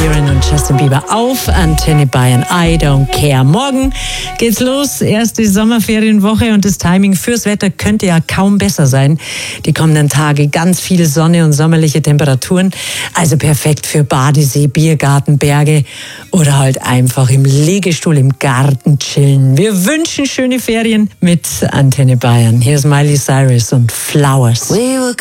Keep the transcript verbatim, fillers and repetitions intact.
Sheeran und Justin Bieber auf Antenne Bayern. I don't care. Morgen geht's los. Erste Sommerferienwoche und das Timing fürs Wetter könnte ja kaum besser sein. Die kommenden Tage ganz viel Sonne und sommerliche Temperaturen. Also perfekt für Badesee, Biergarten, Berge oder halt einfach im Liegestuhl im Garten chillen. Wir wünschen schöne Ferien mit Antenne Bayern. Hier ist Miley Cyrus und Flowers. We were